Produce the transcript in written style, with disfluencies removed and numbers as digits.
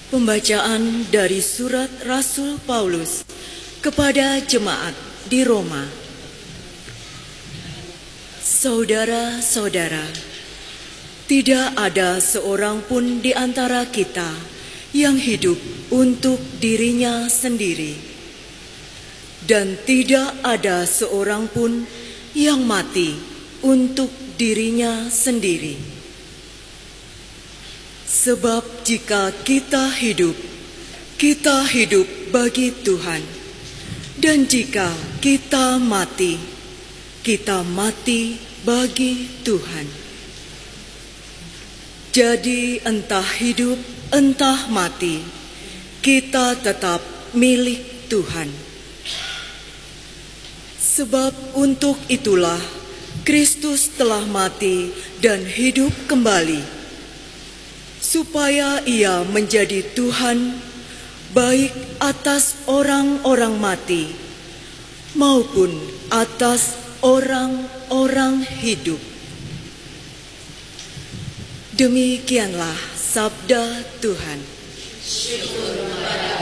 Pembacaan dari surat Rasul Paulus kepada jemaat di Roma. Saudara-saudara, tidak ada seorang pun di antara kita yang hidup untuk dirinya sendiri, dan tidak ada seorang pun yang mati untuk dirinya sendiri. Sebab jika kita hidup bagi Tuhan. Dan jika kita mati bagi Tuhan. Jadi entah hidup, entah mati, kita tetap milik Tuhan. Sebab untuk itulah Kristus telah mati dan hidup kembali, supaya Ia menjadi Tuhan baik atas orang-orang mati maupun atas orang-orang hidup. Demikianlah sabda Tuhan. Syukur kepada